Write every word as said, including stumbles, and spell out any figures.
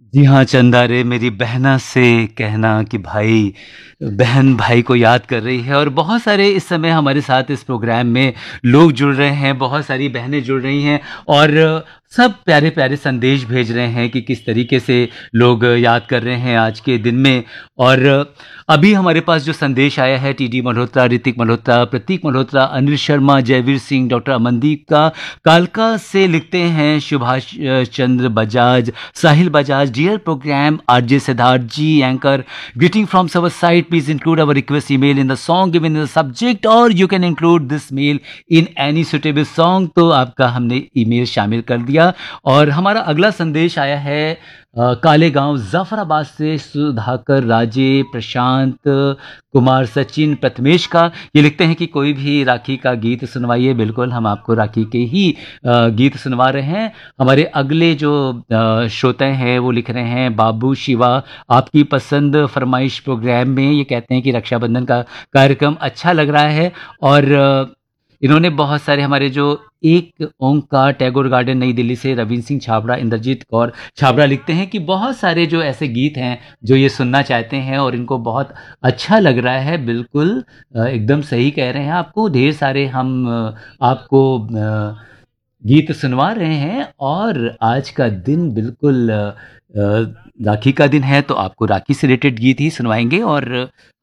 जी हाँ, चंदा रे मेरी बहना से कहना कि भाई बहन भाई को याद कर रही है और बहुत सारे इस समय हमारे साथ इस प्रोग्राम में लोग जुड़ रहे हैं, बहुत सारी बहनें जुड़ रही हैं और सब प्यारे-प्यारे संदेश भेज रहे हैं कि किस तरीके से लोग याद कर रहे हैं आज के दिन में। और अभी हमारे पास जो संदेश आया है टीडी मल्होत्रा, ऋतिक मल्होत्रा, प्रतीक मल्होत्रा, अनिल शर्मा, जयवीर सिंह, डॉक्टर अमनदीप का कालका से लिखते हैं सुभाष अ, चंद्र बजाज, साहिल Bajaj, dear program, R J Siddharth ji, anchor, greeting from our side. Please include our request email in the song given in the subject, or you can include this mail in any suitable song. तो आपका हमने email शामिल कर दिया और हमारा अगला संदेश आया है अ, काले गांव जाफराबाद से सुधाकर राजे, प्रशांत कुमार, सचिन, प्रथमेश का। ये लिखते हैं कि कोई भी राखी का गीत सुनवाइए। बिल्कुल हम आपको राखी के ही अ, गीत सुनवा रहे हैं। हमारे अगले जो अ, श्रोता हैं वो लिख रहे हैं बाबू शिवा, आपकी पसंद फरमाइश प्रोग्राम में ये कहते हैं कि रक्षाबंधन का कार्यक्रम अच्छा लग रहा है। और अ, इन्होंने बहुत सारे हमारे जो एक ओंकार टैगोर गार्डन नई दिल्ली से रविंद्र सिंह छाबड़ा, इंद्रजीत कौर छाबड़ा लिखते हैं कि बहुत सारे जो ऐसे गीत हैं जो ये सुनना चाहते हैं और इनको बहुत अच्छा लग रहा है। बिल्कुल अ, एकदम सही कह रहे हैं, आपको ढेर सारे हम अ, आपको अ, गीत सुनवा रहे हैं। और आज का दिन बिल्कुल अ, अ, राखी का दिन है तो आपको राखी से रिलेटेड गीत ही सुनवाएंगे। और